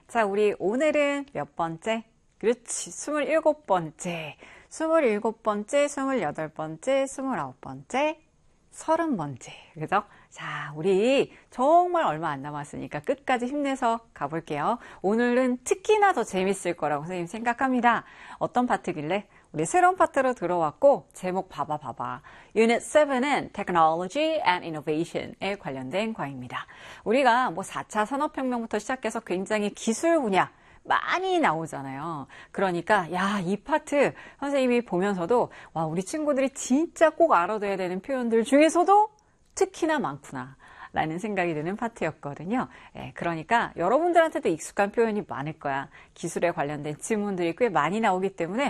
자, 우리 오늘은 몇 번째? 그렇지, 27번째. 27번째, 28번째, 29번째, 30번째. 그죠? 자, 우리 정말 얼마 안 남았으니까 끝까지 힘내서 가볼게요. 오늘은 특히나 더 재밌을 거라고 선생님 생각합니다. 어떤 파트길래? 우리 새로운 파트로 들어왔고 제목 봐봐. Unit 7은 Technology and Innovation에 관련된 과입니다. 우리가 뭐 4차 산업혁명부터 시작해서 굉장히 기술 분야 많이 나오잖아요. 그러니까 이 파트 선생님이 보면서도 와, 우리 친구들이 진짜 꼭 알아둬야 되는 표현들 중에서도 특히나 많구나 라는 생각이 드는 파트였거든요. 그러니까 여러분들한테도 익숙한 표현이 많을 거야. 기술에 관련된 지문들이 꽤 많이 나오기 때문에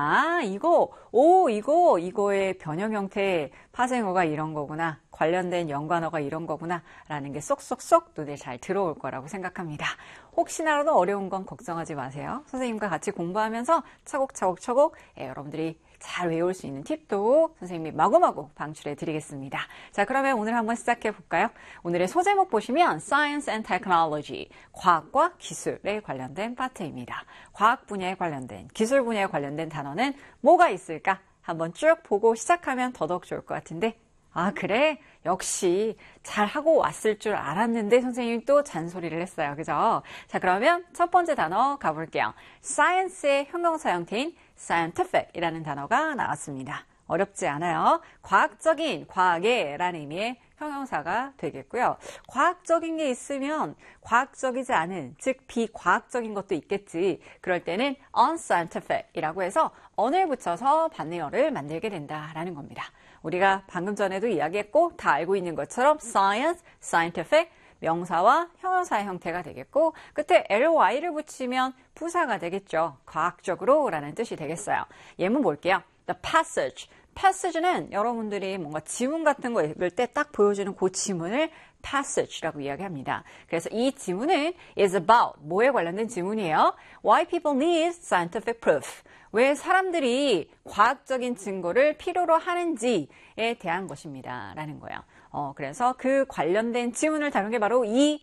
이거의 변형 형태의 파생어가 이런 거구나. 관련된 연관어가 이런 거구나 라는 게 쏙쏙쏙 눈에 잘 들어올 거라고 생각합니다. 혹시나라도 어려운 건 걱정하지 마세요. 선생님과 같이 공부하면서 차곡차곡 여러분들이 잘 외울 수 있는 팁도 선생님이 마구마구 방출해 드리겠습니다. 자, 그러면 오늘 한번 시작해 볼까요? 오늘의 소제목 보시면 Science and Technology, 과학과 기술에 관련된 파트입니다. 과학 분야에 관련된, 기술 분야에 관련된 단어는 뭐가 있을까? 한번 쭉 보고 시작하면 더더욱 좋을 것 같은데 그래? 역시 잘하고 왔을 줄 알았는데 선생님이 또 잔소리를 했어요. 그죠? 자, 그러면 첫 번째 단어 가볼게요. Science의 형용사 형태인 scientific이라는 단어가 나왔습니다. 어렵지 않아요. 과학적인, 과학의 라는 의미의 형용사가 되겠고요. 과학적인 게 있으면 과학적이지 않은, 즉 비과학적인 것도 있겠지. 그럴 때는 unscientific이라고 해서 on을 붙여서 반대어를 만들게 된다라는 겁니다. 우리가 방금 전에도 이야기했고 다 알고 있는 것처럼 science, scientific, 명사와 형용사의 형태가 되겠고 끝에 ly를 붙이면 부사가 되겠죠. 과학적으로 라는 뜻이 되겠어요. 예문 볼게요. The passage. passage는 여러분들이 뭔가 지문 같은 거 읽을 때 딱 보여주는 그 지문을 passage라고 이야기합니다. 그래서 이 지문은 is about 뭐에 관련된 지문이에요? Why people need scientific proof. 왜 사람들이 과학적인 증거를 필요로 하는지에 대한 것입니다. 라는 거예요. 그래서 그 관련된 지문을 다룬 게 바로 이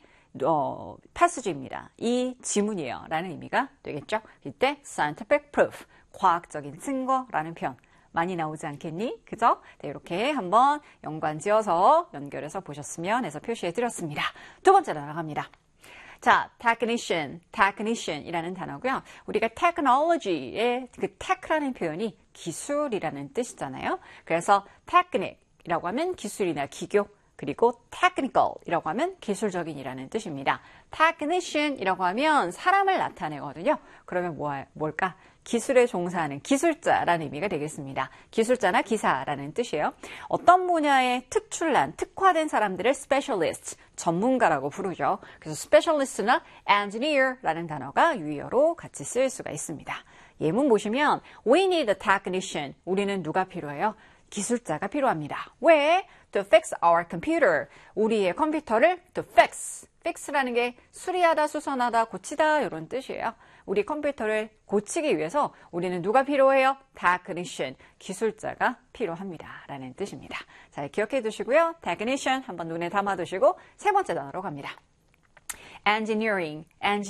passage입니다. 이 지문이에요. 라는 의미가 되겠죠. 이때 scientific proof, 과학적인 증거라는 표현. 많이 나오지 않겠니? 그죠? 네, 이렇게 한번 연관지어서 연결해서 보셨으면 해서 표시해 드렸습니다. 두 번째 단어 갑니다. 자, technician이라는 단어고요. 우리가 technology의 그 tech라는 표현이 기술이라는 뜻이잖아요. 그래서 technic이라고 하면 기술이나 기교, 그리고 technical이라고 하면 기술적인이라는 뜻입니다. technician이라고 하면 사람을 나타내거든요. 그러면 뭘까? 기술에 종사하는 기술자라는 의미가 되겠습니다. 기술자나 기사라는 뜻이에요. 어떤 분야에 특출난, 특화된 사람들을 specialist, 전문가라고 부르죠. 그래서 specialist나 engineer라는 단어가 유의어로 같이 쓰일 수가 있습니다. 예문 보시면 We need a technician. 우리는 누가 필요해요? 기술자가 필요합니다. 왜? To fix our computer. 우리의 컴퓨터를 to fix. fix라는 게 수리하다, 수선하다, 고치다 이런 뜻이에요. 우리 컴퓨터를 고치기 위해서 우리는 누가 필요해요? technician, 기술자가 필요합니다. 라는 뜻입니다. 자, 기억해 두시고요. technician 한번 눈에 담아 두시고 세 번째 단어로 갑니다. engineering.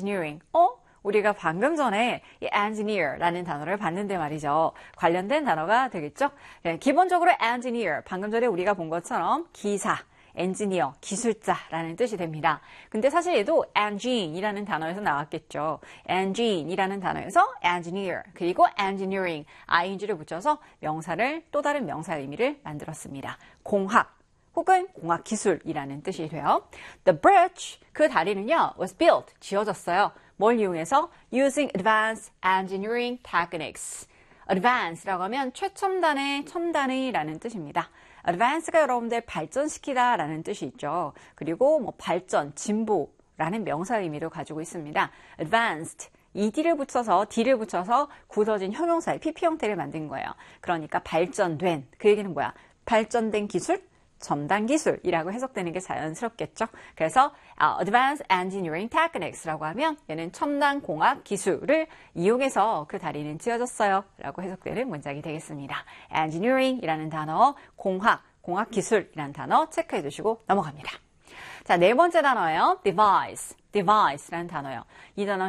우리가 방금 전에 이 engineer라는 단어를 봤는데 말이죠. 관련된 단어가 되겠죠? 네, 기본적으로 engineer, 방금 전에 우리가 본 것처럼 기사, 엔지니어, 기술자라는 뜻이 됩니다. 근데 사실 얘도 engine이라는 단어에서 나왔겠죠. engine이라는 단어에서 engineer, 그리고 engineering, ing를 붙여서 명사를 또 다른 명사의 의미를 만들었습니다. 공학 혹은 공학기술이라는 뜻이 돼요. The bridge, 그 다리는요, was built, 지어졌어요. 뭘 이용해서? Using advanced engineering techniques. advance라고 하면 최첨단의, 첨단의라는 뜻입니다. advance가 여러분들 발전시키다 라는 뜻이 있죠. 그리고 뭐 발전, 진보라는 명사 의미도 가지고 있습니다. advanced, D를 붙여서 굳어진 형용사의 PP 형태를 만든 거예요. 그러니까 발전된, 그 얘기는 뭐야? 발전된 기술? 첨단 기술이라고 해석되는 게 자연스럽겠죠. 그래서 Advanced Engineering Techniques라고 하면 얘는 첨단 공학 기술을 이용해서 그 다리는 지어졌어요 라고 해석되는 문장이 되겠습니다. Engineering이라는 단어, 공학기술이라는 단어 체크해 두시고 넘어갑니다. 자, 네 번째 단어예요. Device라는 단어예요. 이 단어